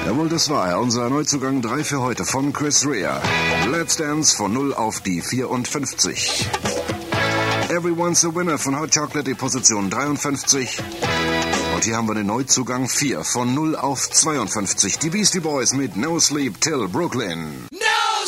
Jawohl, das war er. Unser Neuzugang 3 für heute von Chris Rea. Let's Dance von 0 auf die 54. Everyone's a Winner von Hot Chocolate, die Position 53. Und hier haben wir den Neuzugang 4 von 0 auf 52. Die Beastie Boys mit No Sleep Till Brooklyn.